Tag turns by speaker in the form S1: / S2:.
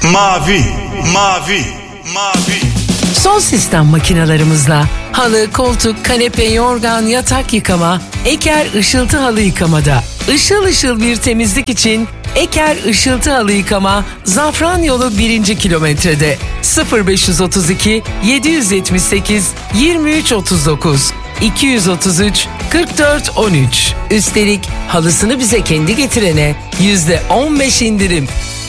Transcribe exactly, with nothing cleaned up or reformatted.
S1: Mavi, mavi, mavi.
S2: Son sistem makinalarımızla halı, koltuk, kanepe, yorgan, yatak yıkama, Eker Işıltı Halı Yıkamada. Işıl ışıl bir temizlik için Eker Işıltı Halı Yıkama, Zafran Yolu birinci kilometrede. sıfır beş otuz iki yedi yetmiş sekiz yirmi üç otuz dokuz iki otuz üç kırk dört on üç. Üstelik halısını bize kendi getirene yüzde on beş indirim.